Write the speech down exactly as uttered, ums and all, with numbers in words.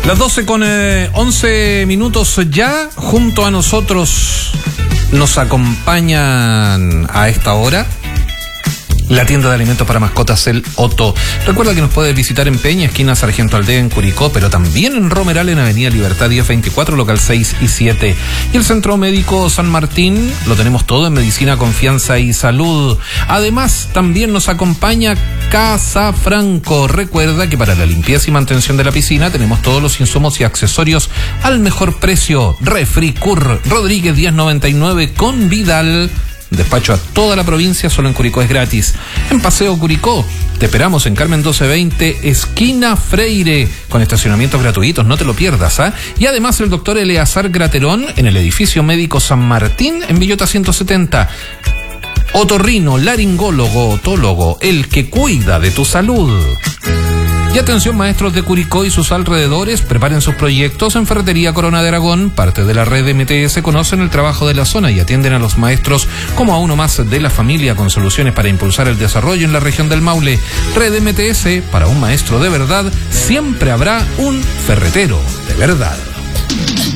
Las doce con eh, once minutos ya. Junto a nosotros nos acompañan a esta hora la tienda de alimentos para mascotas El Otto. Recuerda que nos puedes visitar en Peña, esquina Sargento Aldea en Curicó, pero también en Romeral, en Avenida Libertad diez veinticuatro, local seis y siete. Y el Centro Médico San Martín, lo tenemos todo en medicina, confianza y salud. Además, también nos acompaña Casa Franco. Recuerda que para la limpieza y mantención de la piscina tenemos todos los insumos y accesorios al mejor precio. Refricur Rodríguez diez noventa y nueve con Vidal. Despacho a toda la provincia, solo en Curicó es gratis. En Paseo Curicó, te esperamos en Carmen doce veinte, esquina Freire, con estacionamientos gratuitos, no te lo pierdas, ¿ah? ¿eh? Y además el doctor Eleazar Graterón en el edificio médico San Martín, en Villota ciento setenta. Otorrino, laringólogo, otólogo, el que cuida de tu salud. Y atención, maestros de Curicó y sus alrededores, preparen sus proyectos en Ferretería Corona de Aragón, parte de la red M T S, conocen el trabajo de la zona y atienden a los maestros como a uno más de la familia, con soluciones para impulsar el desarrollo en la región del Maule. Red M T S, para un maestro de verdad, siempre habrá un ferretero de verdad.